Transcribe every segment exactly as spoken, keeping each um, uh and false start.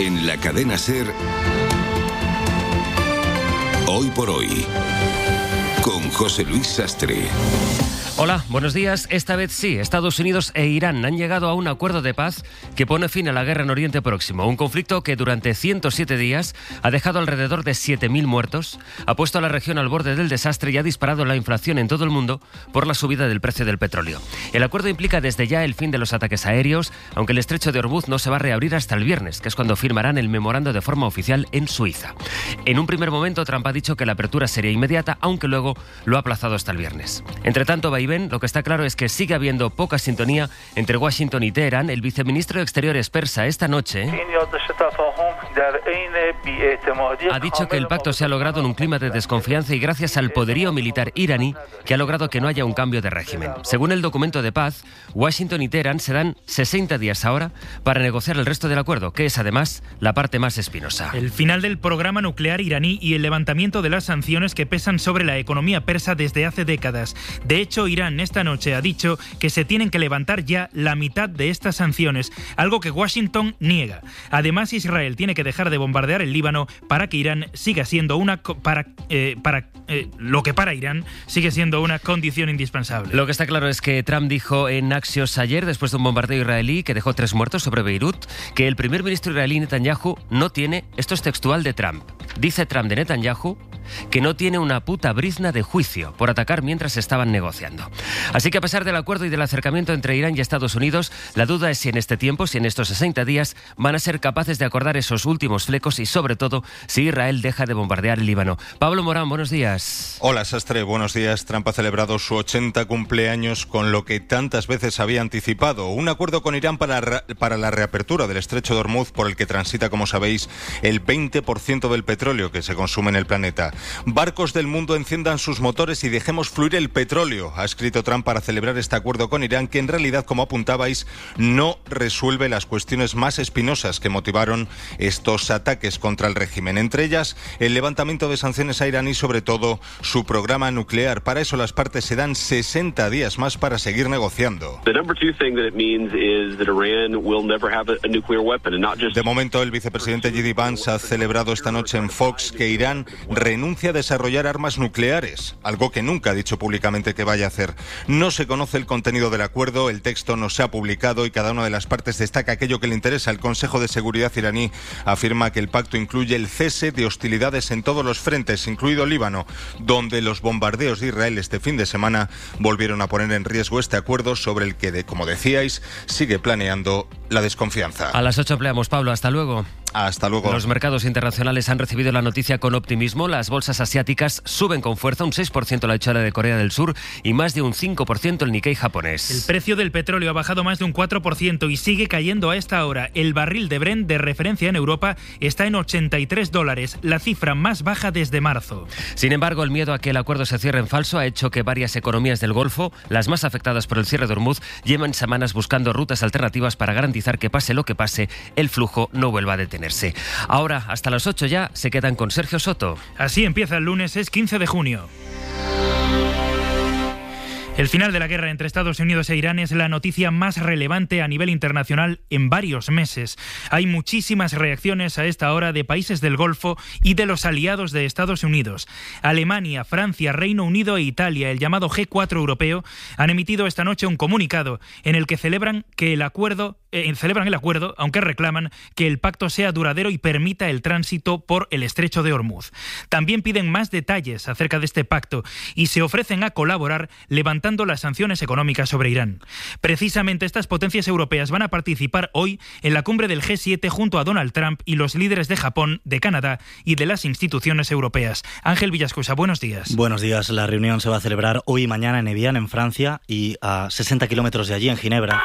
En la cadena SER, Hoy por Hoy, con José Luis Sastre. Hola, buenos días. Esta vez sí, Estados Unidos e Irán han llegado a un acuerdo de paz que pone fin a la guerra en Oriente Próximo. Un conflicto que durante ciento siete días ha dejado alrededor de siete mil muertos, ha puesto a la región al borde del desastre y ha disparado la inflación en todo el mundo por la subida del precio del petróleo. El acuerdo implica desde ya el fin de los ataques aéreos, aunque el estrecho de Hormuz no se va a reabrir hasta el viernes, que es cuando firmarán el memorando de forma oficial en Suiza. En un primer momento, Trump ha dicho que la apertura sería inmediata, aunque luego lo ha aplazado hasta el viernes. Entre tanto, Vaivén, lo que está claro es que sigue habiendo poca sintonía entre Washington y Teherán. El viceministro de Exteriores persa esta noche ha dicho que el pacto se ha logrado en un clima de desconfianza y gracias al poderío militar iraní que ha logrado que no haya un cambio de régimen. Según el documento de paz, Washington y Teherán se dan sesenta días ahora para negociar el resto del acuerdo, que es además la parte más espinosa. El final del programa nuclear iraní y el levantamiento de las sanciones que pesan sobre la economía persa desde hace décadas. De hecho, Irán esta noche ha dicho que se tienen que levantar ya la mitad de estas sanciones, algo que Washington niega. Además, Israel tiene que dejar de bombardear el Líbano para que Irán siga siendo una para eh, para eh, lo que para Irán sigue siendo una condición indispensable. Lo que está claro es que Trump dijo en Axios ayer, después de un bombardeo israelí que dejó tres muertos sobre Beirut, que el primer ministro israelí Netanyahu no tiene, esto es textual de Trump, dice Trump de Netanyahu que no tiene una puta brizna de juicio por atacar mientras estaban negociando. Así que a pesar del acuerdo y del acercamiento entre Irán y Estados Unidos, la duda es si en este tiempo, si en estos sesenta días, van a ser capaces de acordar esos últimos flecos y sobre todo si Israel deja de bombardear el Líbano. Pablo Morán, buenos días. Hola Sastre, buenos días. Trump ha celebrado su ochenta cumpleaños con lo que tantas veces había anticipado, un acuerdo con Irán para, para la reapertura del estrecho de Hormuz, por el que transita, como sabéis, el veinte por ciento del petróleo que se consume en el planeta. Barcos del mundo, enciendan sus motores y dejemos fluir el petróleo, ha escrito Trump para celebrar este acuerdo con Irán, que en realidad, como apuntabais, no resuelve las cuestiones más espinosas que motivaron estos ataques contra el régimen. Entre ellas, el levantamiento de sanciones a Irán y, sobre todo, su programa nuclear. Para eso las partes se dan sesenta días más para seguir negociando. De momento, el vicepresidente J D Vance ha celebrado esta noche en Fox que Irán renuncia a desarrollar armas nucleares, algo que nunca ha dicho públicamente que vaya a hacer. No se conoce el contenido del acuerdo, el texto no se ha publicado y cada una de las partes destaca aquello que le interesa. El Consejo de Seguridad iraní afirma que el pacto incluye el cese de hostilidades en todos los frentes, incluido Líbano, donde los bombardeos de Israel este fin de semana volvieron a poner en riesgo este acuerdo sobre el que, de, como decíais, sigue planeando la desconfianza. A las ocho empleamos, Pablo. Hasta luego. Hasta luego. Los mercados internacionales han recibido la noticia con optimismo. Las bolsas asiáticas suben con fuerza, un seis por ciento la Nikkei de Corea del Sur y más de un cinco por ciento el Nikkei japonés. El precio del petróleo ha bajado más de un cuatro por ciento y sigue cayendo a esta hora. El barril de Brent de referencia en Europa está en ochenta y tres dólares, la cifra más baja desde marzo. Sin embargo, el miedo a que el acuerdo se cierre en falso ha hecho que varias economías del Golfo, las más afectadas por el cierre de Hormuz, lleven semanas buscando rutas alternativas para garantizar que pase lo que pase, el flujo no vuelva a detenerse. Ahora, hasta las ocho ya, se quedan con Sergio Soto. Así empieza el lunes, es quince de junio. El final de la guerra entre Estados Unidos e Irán es la noticia más relevante a nivel internacional en varios meses. Hay muchísimas reacciones a esta hora de países del Golfo y de los aliados de Estados Unidos. Alemania, Francia, Reino Unido e Italia, el llamado G cuatro europeo, han emitido esta noche un comunicado en el que celebran que el acuerdo eh, celebran el acuerdo, aunque reclaman que el pacto sea duradero y permita el tránsito por el estrecho de Hormuz. También piden más detalles acerca de este pacto y se ofrecen a colaborar levantando las sanciones económicas sobre Irán. Precisamente estas potencias europeas van a participar hoy en la cumbre del G siete junto a Donald Trump y los líderes de Japón, de Canadá y de las instituciones europeas. Ángel Villascusa, buenos días. Buenos días. La reunión se va a celebrar hoy y mañana en Evian, en Francia, y a sesenta kilómetros de allí, en Ginebra.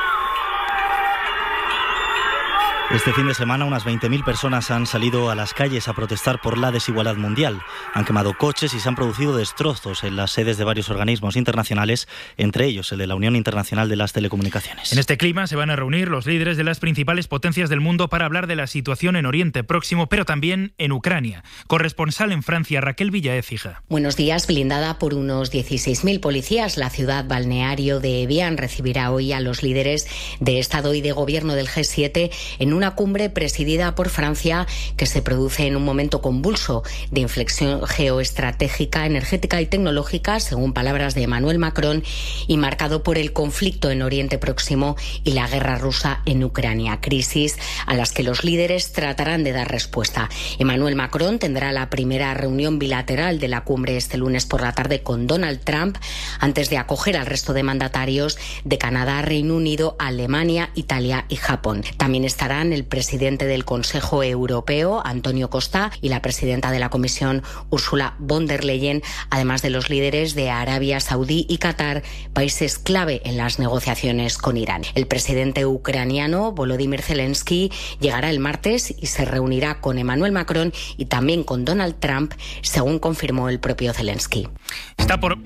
Este fin de semana unas veinte mil personas han salido a las calles a protestar por la desigualdad mundial. Han quemado coches y se han producido destrozos en las sedes de varios organismos internacionales, entre ellos el de la Unión Internacional de las Telecomunicaciones. En este clima se van a reunir los líderes de las principales potencias del mundo para hablar de la situación en Oriente Próximo, pero también en Ucrania. Corresponsal en Francia, Raquel Villaécija. Buenos días. Blindada por unos dieciséis mil policías, la ciudad balneario de Evian recibirá hoy a los líderes de Estado y de Gobierno del G siete en una cumbre presidida por Francia que se produce en un momento convulso de inflexión geoestratégica, energética y tecnológica, según palabras de Emmanuel Macron, y marcado por el conflicto en Oriente Próximo y la guerra rusa en Ucrania, crisis a las que los líderes tratarán de dar respuesta. Emmanuel Macron tendrá la primera reunión bilateral de la cumbre este lunes por la tarde con Donald Trump, antes de acoger al resto de mandatarios de Canadá, Reino Unido, Alemania, Italia y Japón. También estarán el presidente del Consejo Europeo, Antonio Costa, y la presidenta de la Comisión, Ursula von der Leyen, además de los líderes de Arabia Saudí y Qatar, países clave en las negociaciones con Irán. El presidente ucraniano, Volodymyr Zelensky, llegará el martes y se reunirá con Emmanuel Macron y también con Donald Trump, según confirmó el propio Zelensky. Está por...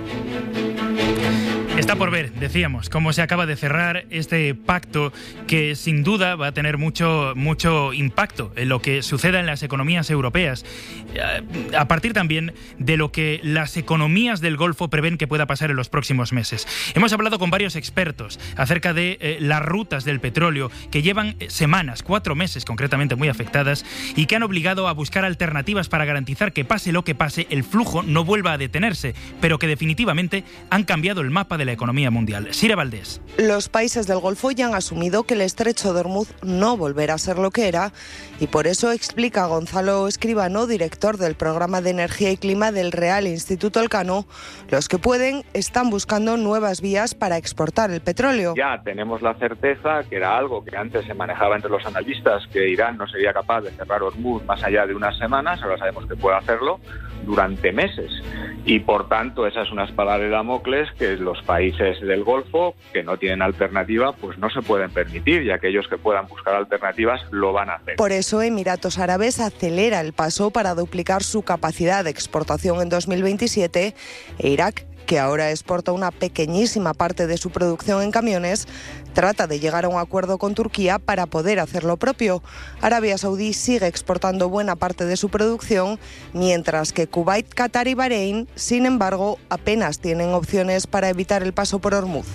Está por ver, decíamos, cómo se acaba de cerrar este pacto que sin duda va a tener mucho, mucho impacto en lo que suceda en las economías europeas, a partir también de lo que las economías del Golfo prevén que pueda pasar en los próximos meses. Hemos hablado con varios expertos acerca de eh, las rutas del petróleo que llevan semanas, cuatro meses concretamente muy afectadas, y que han obligado a buscar alternativas para garantizar que pase lo que pase, el flujo no vuelva a detenerse, pero que definitivamente han cambiado el mapa de la economía mundial. Sira Valdés. Los países del Golfo ya han asumido que el estrecho de Hormuz no volverá a ser lo que era, y por eso explica Gonzalo Escribano, director del Programa de Energía y Clima del Real Instituto Elcano, los que pueden están buscando nuevas vías para exportar el petróleo. Ya tenemos la certeza, que era algo que antes se manejaba entre los analistas, que Irán no sería capaz de cerrar Hormuz más allá de unas semanas. Ahora sabemos que puede hacerlo durante meses, y por tanto esa es una espada de Damocles que los países del Golfo que no tienen alternativa pues no se pueden permitir, y aquellos que puedan buscar alternativas lo van a hacer. Por eso Emiratos Árabes acelera el paso para duplicar su capacidad de exportación en dos mil veintisiete, e Irak, que ahora exporta una pequeñísima parte de su producción en camiones, trata de llegar a un acuerdo con Turquía para poder hacer lo propio. Arabia Saudí sigue exportando buena parte de su producción, mientras que Kuwait, Qatar y Bahrein, sin embargo, apenas tienen opciones para evitar el paso por Hormuz.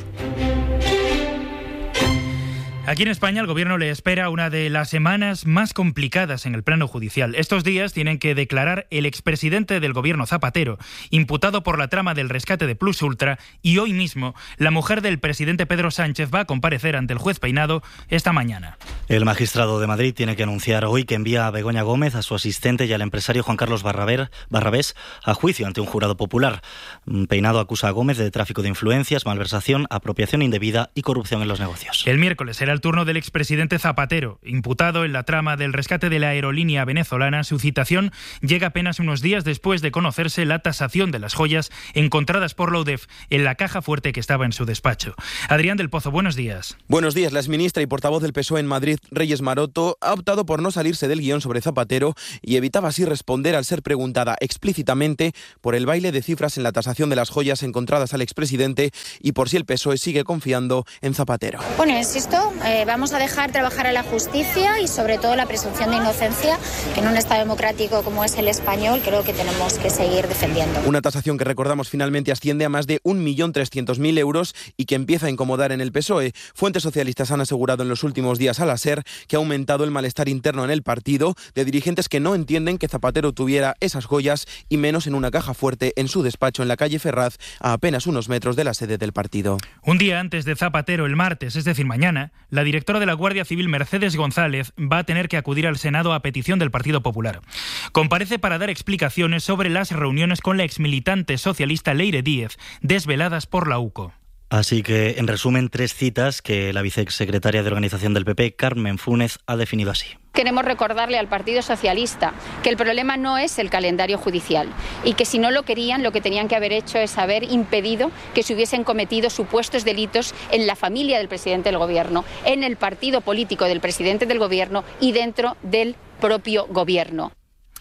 Aquí en España el Gobierno le espera una de las semanas más complicadas en el plano judicial. Estos días tienen que declarar el expresidente del Gobierno, Zapatero, imputado por la trama del rescate de Plus Ultra, y hoy mismo la mujer del presidente Pedro Sánchez va a comparecer ante el juez Peinado esta mañana. El magistrado de Madrid tiene que anunciar hoy que envía a Begoña Gómez, a su asistente y al empresario Juan Carlos Barraber, Barrabés a juicio ante un jurado popular. Peinado acusa a Gómez de tráfico de influencias, malversación, apropiación indebida y corrupción en los negocios. El miércoles será el turno del expresidente Zapatero, imputado en la trama del rescate de la aerolínea venezolana. Su citación llega apenas unos días después de conocerse la tasación de las joyas encontradas por la U D E F en la caja fuerte que estaba en su despacho. Adrián del Pozo, buenos días. Buenos días. La exministra y portavoz del P S O E en Madrid, Reyes Maroto, ha optado por no salirse del guión sobre Zapatero y evitaba así responder al ser preguntada explícitamente por el baile de cifras en la tasación de las joyas encontradas al expresidente y por si el P S O E sigue confiando en Zapatero. Bueno, insisto, eh, vamos a dejar trabajar a la justicia y sobre todo la presunción de inocencia, que en un Estado democrático como es el español creo que tenemos que seguir defendiendo. Una tasación que, recordamos, finalmente asciende a más de un millón trescientos mil euros y que empieza a incomodar en el P S O E. Fuentes socialistas han asegurado en los últimos días a la SER que ha aumentado el malestar interno en el partido de dirigentes que no entienden que Zapatero tuviera esas joyas y menos en una caja fuerte en su despacho en la calle Ferraz, a apenas unos metros de la sede del partido. Un día antes de Zapatero, el martes, es decir, mañana, la directora de la Guardia Civil, Mercedes González, va a tener que acudir al Senado a petición del Partido Popular. Comparece para dar explicaciones sobre las reuniones con la exmilitante socialista Leire Díez, desveladas por la U C O. Así que, en resumen, tres citas que la vicesecretaria de Organización del P P, Carmen Funes, ha definido así. Queremos recordarle al Partido Socialista que el problema no es el calendario judicial y que si no lo querían, lo que tenían que haber hecho es haber impedido que se hubiesen cometido supuestos delitos en la familia del presidente del Gobierno, en el partido político del presidente del Gobierno y dentro del propio Gobierno.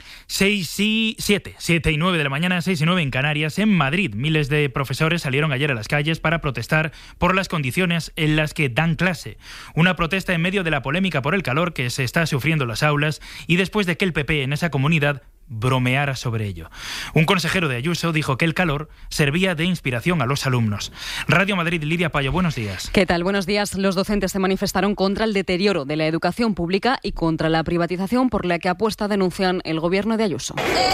seis y siete, siete y nueve de la mañana, seis y nueve en Canarias. En Madrid, miles de profesores salieron ayer a las calles para protestar por las condiciones en las que dan clase. Una protesta en medio de la polémica por el calor que se está sufriendo en las aulas y después de que el P P en esa comunidad bromeara sobre ello. Un consejero de Ayuso dijo que el calor servía de inspiración a los alumnos. Radio Madrid, Lidia Payo, buenos días. ¿Qué tal? Buenos días. Los docentes se manifestaron contra el deterioro de la educación pública y contra la privatización por la que apuesta, denuncian el gobierno de Ayuso.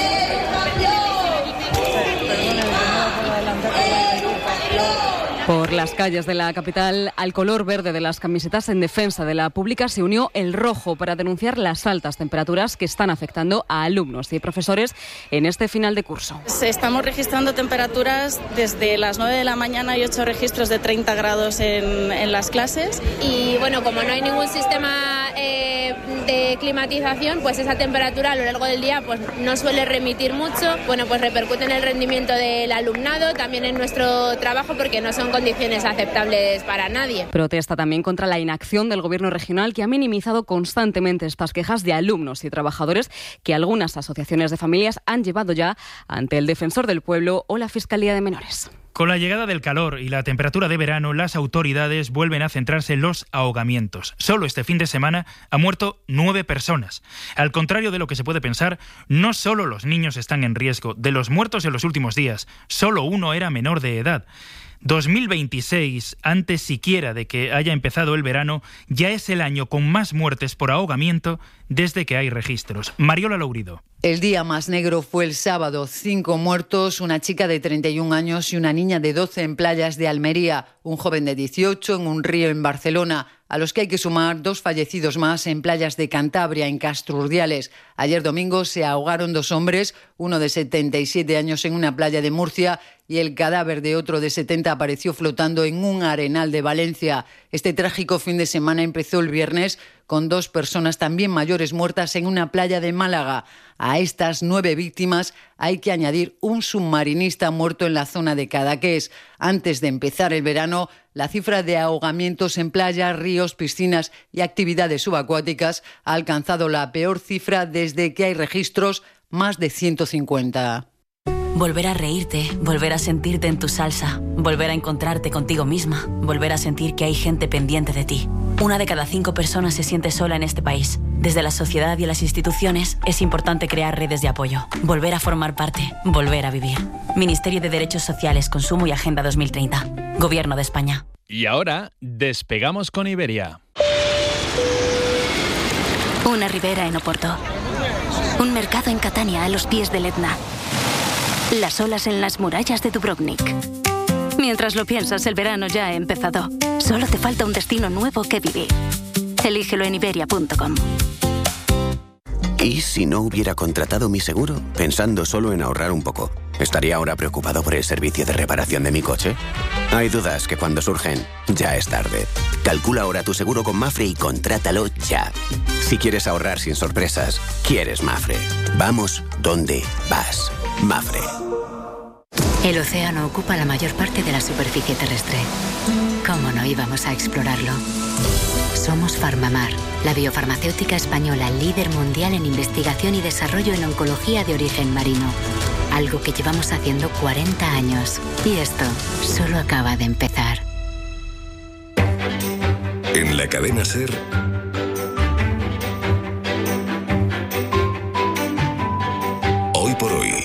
Por las calles de la capital, al color verde de las camisetas en defensa de la pública se unió el rojo para denunciar las altas temperaturas que están afectando a alumnos y profesores en este final de curso. Estamos registrando temperaturas desde las nueve de la mañana y ocho registros de treinta grados en, en las clases. Y bueno, como no hay ningún sistema eh, de climatización, pues esa temperatura a lo largo del día pues no suele remitir mucho. Bueno, pues repercute en el rendimiento del alumnado, también en nuestro trabajo, porque no son condiciones aceptables para nadie. Protesta también contra la inacción del gobierno regional, que ha minimizado constantemente estas quejas de alumnos y trabajadores que algunas asociaciones de familias han llevado ya ante el Defensor del Pueblo o la Fiscalía de Menores. Con la llegada del calor y la temperatura de verano, las autoridades vuelven a centrarse en los ahogamientos. Solo este fin de semana han muerto nueve personas. Al contrario de lo que se puede pensar, no solo los niños están en riesgo. De los muertos en los últimos días, solo uno era menor de edad. dos mil veintiséis, antes siquiera de que haya empezado el verano, ya es el año con más muertes por ahogamiento desde que hay registros. Mariola Lourido. El día más negro fue el sábado. Cinco muertos, una chica de treinta y un años y una niña de doce en playas de Almería, un joven de dieciocho en un río en Barcelona, a los que hay que sumar dos fallecidos más en playas de Cantabria, en Castrurdiales. Ayer domingo se ahogaron dos hombres, uno de setenta y siete años en una playa de Murcia y el cadáver de otro de setenta apareció flotando en un arenal de Valencia. Este trágico fin de semana empezó el viernes con dos personas también mayores muertas en una playa de Málaga. A estas nueve víctimas hay que añadir un submarinista muerto en la zona de Cadaqués. Antes de empezar el verano, la cifra de ahogamientos en playas, ríos, piscinas y actividades subacuáticas ha alcanzado la peor cifra desde que hay registros, más de ciento cincuenta. Volver a reírte, volver a sentirte en tu salsa, volver a encontrarte contigo misma, volver a sentir que hay gente pendiente de ti. Una de cada cinco personas se siente sola en este país. Desde la sociedad y las instituciones es importante crear redes de apoyo, volver a formar parte, volver a vivir. Ministerio de Derechos Sociales, Consumo y Agenda dos mil treinta. Gobierno de España. Y ahora, despegamos con Iberia. Una ribera en Oporto. Un mercado en Catania, a los pies del Etna. Las olas en las murallas de Dubrovnik. Mientras lo piensas, el verano ya ha empezado. Solo te falta un destino nuevo que vivir. Elígelo en iberia punto com. ¿Y si no hubiera contratado mi seguro, pensando solo en ahorrar un poco? ¿Estaría ahora preocupado por el servicio de reparación de mi coche? Hay dudas que cuando surgen, ya es tarde. Calcula ahora tu seguro con Mafre y contrátalo ya. Si quieres ahorrar sin sorpresas, quieres Mafre. Vamos donde vas. Mafre. El océano ocupa la mayor parte de la superficie terrestre. ¿Cómo no íbamos a explorarlo? Somos Farmamar, la biofarmacéutica española líder mundial en investigación y desarrollo en oncología de origen marino. Algo que llevamos haciendo cuarenta años. Y esto solo acaba de empezar. En la cadena SER, Hoy por Hoy.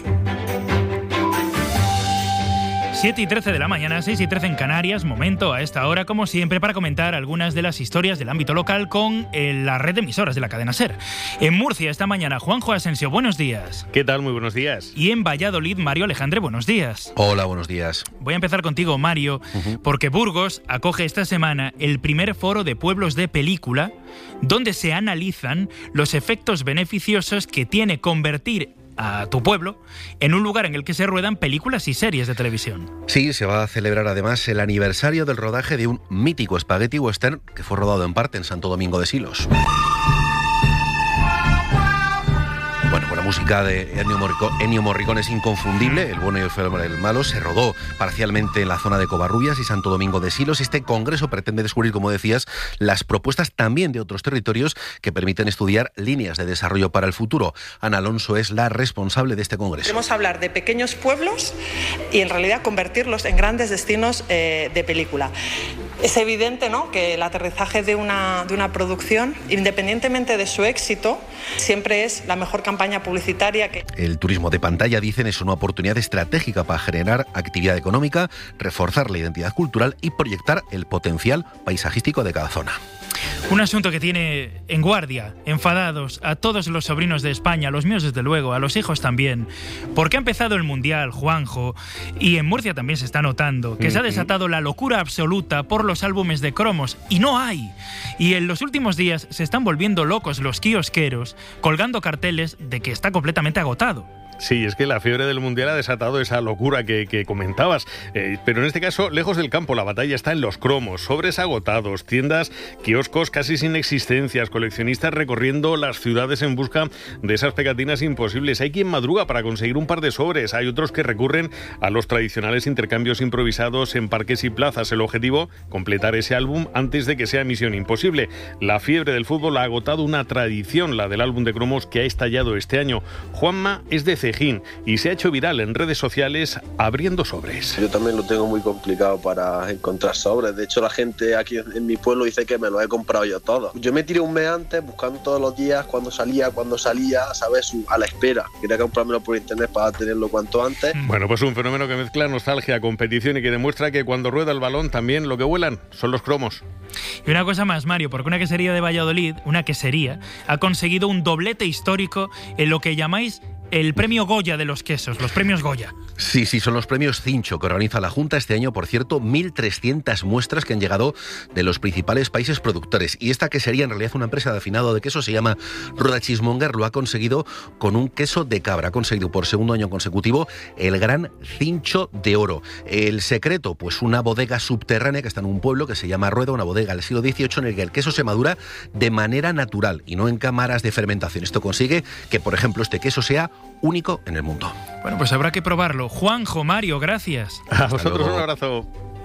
siete y trece de la mañana, seis y trece en Canarias, momento a esta hora, como siempre, para comentar algunas de las historias del ámbito local con eh, la red de emisoras de la cadena SER. En Murcia esta mañana, Juanjo Asensio, buenos días. ¿Qué tal? Muy buenos días. Y en Valladolid, Mario Alejandre, buenos días. Hola, buenos días. Voy a empezar contigo, Mario, uh-huh. porque Burgos acoge esta semana el primer foro de pueblos de película, donde se analizan los efectos beneficiosos que tiene convertir a tu pueblo en un lugar en el que se ruedan películas y series de televisión. Sí, se va a celebrar además el aniversario del rodaje de un mítico spaghetti western que fue rodado en parte en Santo Domingo de Silos. Bueno, con la música de Ennio Morricone, Ennio Morricone es inconfundible. El bueno y el feo y el malo se rodó parcialmente en la zona de Covarrubias y Santo Domingo de Silos. Este congreso pretende descubrir, como decías, las propuestas también de otros territorios que permiten estudiar líneas de desarrollo para el futuro. Ana Alonso es la responsable de este congreso. Queremos hablar de pequeños pueblos y en realidad convertirlos en grandes destinos eh, de película. Es evidente, ¿no?, que el aterrizaje de una, de una producción, independientemente de su éxito, siempre es la mejor campaña publicitaria que... El turismo de pantalla, dicen, es una oportunidad estratégica para generar actividad económica, reforzar la identidad cultural y proyectar el potencial paisajístico de cada zona. Un asunto que tiene en guardia, enfadados a todos los sobrinos de España, a los míos desde luego, a los hijos también, porque ha empezado el Mundial, Juanjo, y en Murcia también se está notando que se ha desatado la locura absoluta por los álbumes de cromos, y no hay. Y en los últimos días se están volviendo locos los kiosqueros, colgando carteles de que está completamente agotado. Sí, es que la fiebre del Mundial ha desatado esa locura que, que comentabas. Eh, pero en este caso, lejos del campo, la batalla está en los cromos, sobres agotados, tiendas, kioscos casi sin existencias, coleccionistas recorriendo las ciudades en busca de esas pegatinas imposibles. Hay quien madruga para conseguir un par de sobres, hay otros que recurren a los tradicionales intercambios improvisados en parques y plazas. El objetivo, completar ese álbum antes de que sea misión imposible. La fiebre del fútbol ha agotado una tradición, la del álbum de cromos que ha estallado este año. Juanma es de y se ha hecho viral en redes sociales abriendo sobres. Yo también lo tengo muy complicado para encontrar sobres. De hecho, la gente aquí en mi pueblo dice que me los he comprado yo todos. Yo me tiré un mes antes buscando todos los días cuando salía, cuando salía, ¿sabes? A la espera. Quería comprármelo por internet para tenerlo cuanto antes. Bueno, pues un fenómeno que mezcla nostalgia, competición y que demuestra que cuando rueda el balón también lo que vuelan son los cromos. Y una cosa más, Mario, porque una quesería de Valladolid, una quesería, ha conseguido un doblete histórico en lo que llamáis el premio Goya de los quesos, los premios Goya. Sí, sí, son los premios Cincho que organiza la Junta este año, por cierto, mil trescientas muestras que han llegado de los principales países productores. Y esta quesería, en realidad una empresa de afinado de queso, se llama Rueda Chismonger, lo ha conseguido con un queso de cabra. Ha conseguido por segundo año consecutivo el gran Cincho de Oro. El secreto, pues una bodega subterránea que está en un pueblo que se llama Rueda, una bodega del siglo dieciocho en el que el queso se madura de manera natural y no en cámaras de fermentación. Esto consigue que, por ejemplo, este queso sea único en el mundo. Bueno, pues habrá que probarlo. Juanjo, Mario, gracias. A vosotros un abrazo.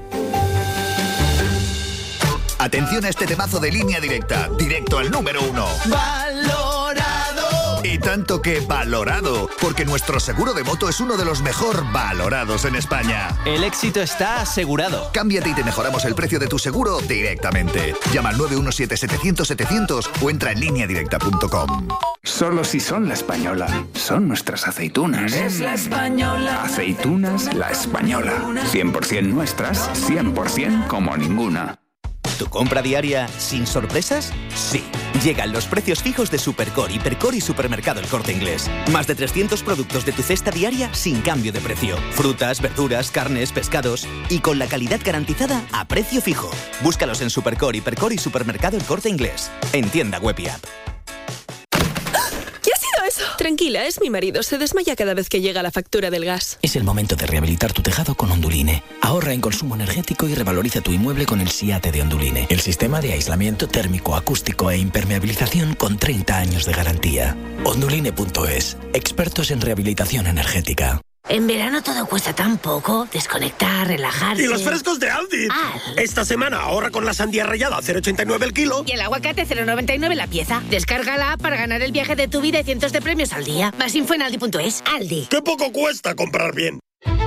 Atención a este temazo de Línea Directa, directo al número uno. ¡Valorado! Y tanto que valorado, porque nuestro seguro de moto es uno de los mejor valorados en España. El éxito está asegurado. Cámbiate y te mejoramos el precio de tu seguro directamente. Llama al nueve uno siete setecientos setecientos o entra en línea directa punto com. Solo si son La Española. Son nuestras aceitunas. Es La Española. Aceitunas La Española. cien por ciento nuestras, cien por ciento como ninguna. ¿Tu compra diaria sin sorpresas? Sí. Llegan los precios fijos de Supercore, Hipercore y Supermercado El Corte Inglés. Más de trescientos productos de tu cesta diaria sin cambio de precio. Frutas, verduras, carnes, pescados y con la calidad garantizada a precio fijo. Búscalos en Supercore, Hipercore y Supermercado El Corte Inglés. En tienda web y app. Tranquila, es mi marido. Se desmaya cada vez que llega la factura del gas. Es el momento de rehabilitar tu tejado con Onduline. Ahorra en consumo energético y revaloriza tu inmueble con el SIATE de Onduline. El sistema de aislamiento térmico, acústico e impermeabilización con treinta años de garantía. Onduline punto es. Expertos en rehabilitación energética. En verano todo cuesta tan poco. Desconectar, relajarse. ¡Y los frescos de Aldi! Aldi. Esta semana ahorra con la sandía rallada a cero coma ochenta y nueve el kilo. Y el aguacate cero coma noventa y nueve la pieza. Descárgala para ganar el viaje de tu vida y cientos de premios al día. Más info en aldi punto es. Aldi. ¡Qué poco cuesta comprar bien!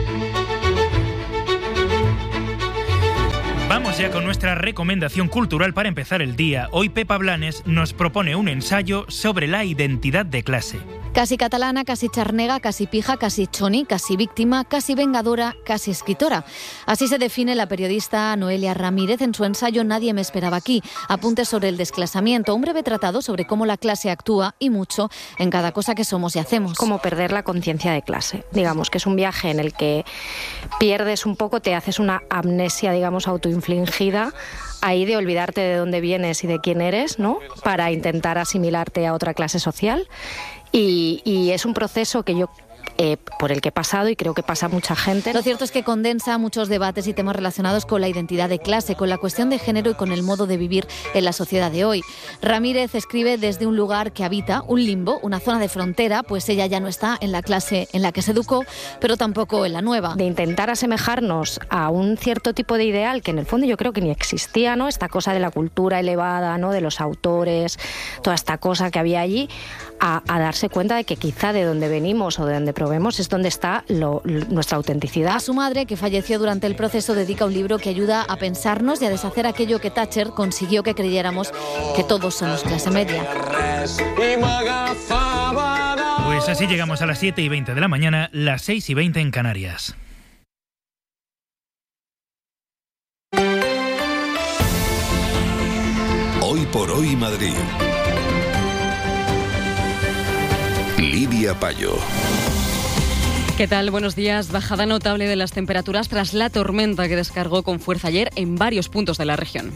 Vamos ya con nuestra recomendación cultural para empezar el día. Hoy Pepa Blanes nos propone un ensayo sobre la identidad de clase. Casi catalana, casi charnega, casi pija, casi choni, casi víctima, casi vengadora, casi escritora. Así se define la periodista Noelia Ramírez en su ensayo Nadie me esperaba aquí. Apuntes sobre el desclasamiento, un breve tratado sobre cómo la clase actúa y mucho en cada cosa que somos y hacemos. Como perder la conciencia de clase. Digamos que es un viaje en el que pierdes un poco, te haces una amnesia, digamos, autoinfligida, ahí de olvidarte de dónde vienes y de quién eres, ¿no? Para intentar asimilarte a otra clase social. Y, y es un proceso que yo Eh, por el que he pasado y creo que pasa mucha gente. Lo cierto es que condensa muchos debates y temas relacionados con la identidad de clase, con la cuestión de género y con el modo de vivir en la sociedad de hoy. Ramírez escribe desde un lugar que habita, un limbo, una zona de frontera, pues ella ya no está en la clase en la que se educó, pero tampoco en la nueva. De intentar asemejarnos a un cierto tipo de ideal que en el fondo yo creo que ni existía, ¿no? Esta cosa de la cultura elevada, ¿no? De los autores, toda esta cosa que había allí, a, a darse cuenta de que quizá de donde venimos o de donde provenimos lo vemos, es donde está lo, lo, nuestra autenticidad. A su madre, que falleció durante el proceso, dedica un libro que ayuda a pensarnos y a deshacer aquello que Thatcher consiguió que creyéramos que todos somos clase media. Pues así llegamos a las siete y veinte de la mañana, las seis y veinte en Canarias. Hoy por hoy Madrid. Lidia Payo. ¿Qué tal? Buenos días. Bajada notable de las temperaturas tras la tormenta que descargó con fuerza ayer en varios puntos de la región.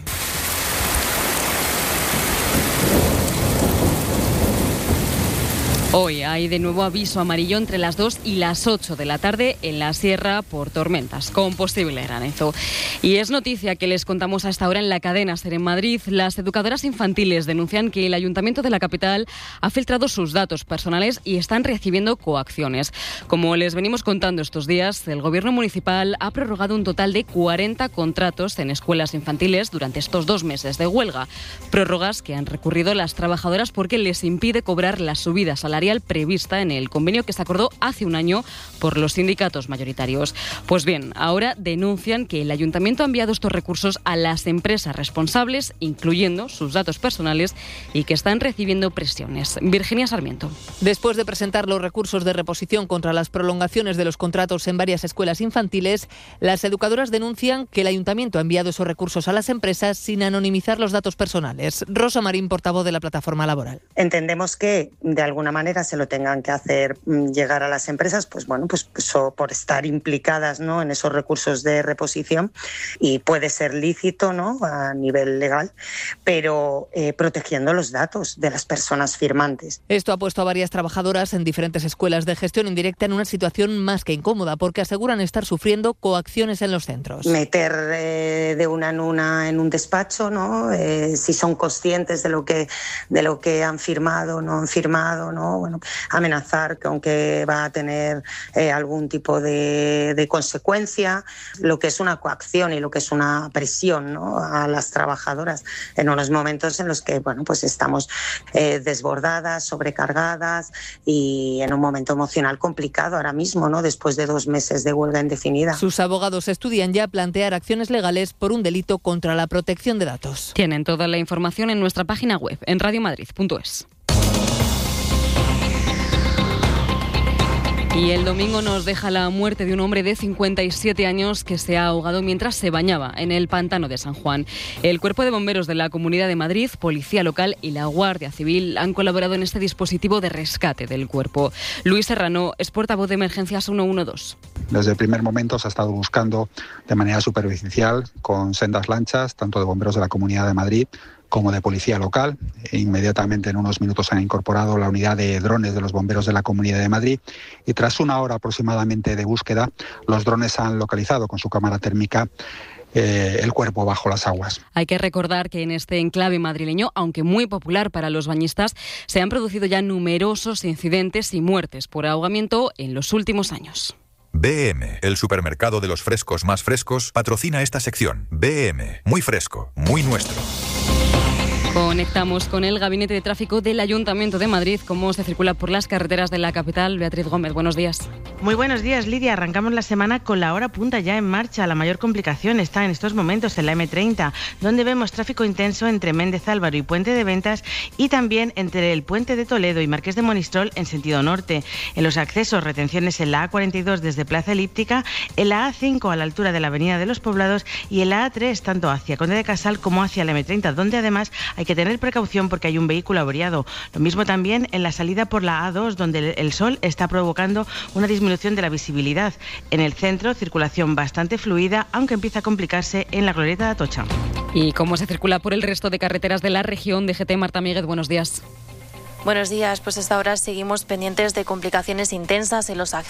Hoy hay de nuevo aviso amarillo entre las dos y las ocho de la tarde en la sierra por tormentas, con posible granizo. Y es noticia que les contamos a esta hora en la cadena SER en Madrid. Las educadoras infantiles denuncian que el Ayuntamiento de la capital ha filtrado sus datos personales y están recibiendo coacciones. Como les venimos contando estos días, el Gobierno municipal ha prorrogado un total de cuarenta contratos en escuelas infantiles durante estos dos meses de huelga. Prórrogas que han recurrido las trabajadoras porque les impide cobrar la subida salarial prevista en el convenio que se acordó hace un año por los sindicatos mayoritarios. Pues bien, ahora denuncian que el Ayuntamiento ha enviado estos recursos a las empresas responsables, incluyendo sus datos personales, y que están recibiendo presiones. Virginia Sarmiento. Después de presentar los recursos de reposición contra las prolongaciones de los contratos en varias escuelas infantiles, las educadoras denuncian que el Ayuntamiento ha enviado esos recursos a las empresas sin anonimizar los datos personales. Rosa Marín, portavoz de la Plataforma Laboral. Entendemos que, de alguna manera, se lo tengan que hacer llegar a las empresas, pues bueno, pues, pues por estar implicadas, ¿no?, en esos recursos de reposición, y puede ser lícito, ¿no?, a nivel legal, pero eh, protegiendo los datos de las personas firmantes. Esto ha puesto a varias trabajadoras en diferentes escuelas de gestión indirecta en una situación más que incómoda, porque aseguran estar sufriendo coacciones en los centros. Meter eh, de una en una en un despacho, ¿no?, eh, si son conscientes de lo que de lo que han firmado, no han firmado, ¿no? Bueno, amenazar con que va a tener eh, algún tipo de, de consecuencia, lo que es una coacción y lo que es una presión, ¿no?, a las trabajadoras en unos momentos en los que, bueno, pues estamos eh, desbordadas, sobrecargadas y en un momento emocional complicado ahora mismo, ¿no?, después de dos meses de huelga indefinida. Sus abogados estudian ya plantear acciones legales por un delito contra la protección de datos. Tienen toda la información en nuestra página web, en radiomadrid punto es. Y el domingo nos deja la muerte de un hombre de cincuenta y siete años que se ha ahogado mientras se bañaba en el pantano de San Juan. El Cuerpo de Bomberos de la Comunidad de Madrid, Policía Local y la Guardia Civil han colaborado en este dispositivo de rescate del cuerpo. Luis Serrano es portavoz de Emergencias ciento doce. Desde el primer momento se ha estado buscando de manera superficial con sendas lanchas, tanto de bomberos de la Comunidad de Madrid como de policía local. E inmediatamente en unos minutos se han incorporado la unidad de drones de los bomberos de la Comunidad de Madrid y tras una hora aproximadamente de búsqueda, los drones han localizado con su cámara térmica Eh, el cuerpo bajo las aguas. Hay que recordar que en este enclave madrileño, aunque muy popular para los bañistas, se han producido ya numerosos incidentes y muertes por ahogamiento en los últimos años. B M, el supermercado de los frescos más frescos, patrocina esta sección. B M, muy fresco, muy nuestro. Conectamos con el Gabinete de Tráfico del Ayuntamiento de Madrid. ¿Cómo se circula por las carreteras de la capital? Beatriz Gómez, buenos días. Muy buenos días, Lidia. Arrancamos la semana con la hora punta ya en marcha. La mayor complicación está en estos momentos en la eme treinta, donde vemos tráfico intenso entre Méndez Álvaro y Puente de Ventas y también entre el Puente de Toledo y Marqués de Monistrol en sentido norte. En los accesos, retenciones en la a cuarenta y dos desde Plaza Elíptica, en la a cinco a la altura de la Avenida de los Poblados y en la a tres tanto hacia Conde de Casal como hacia la eme treinta, donde además hay que tener precaución porque hay un vehículo averiado. Lo mismo también en la salida por la a dos, donde el sol está provocando una disminución de la visibilidad. En el centro, circulación bastante fluida, aunque empieza a complicarse en la glorieta de Atocha. ¿Y cómo se circula por el resto de carreteras de la región? D G T, Marta Míguez, buenos días. Buenos días, pues hasta ahora seguimos pendientes de complicaciones intensas en los accesos